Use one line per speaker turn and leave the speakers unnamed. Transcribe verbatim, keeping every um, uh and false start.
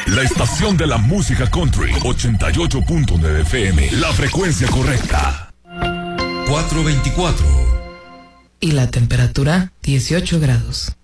La estación de la música country, ochenta y ocho punto nueve F M, la frecuencia correcta.
cuatrocientos veinticuatro.
Y la temperatura, dieciocho grados.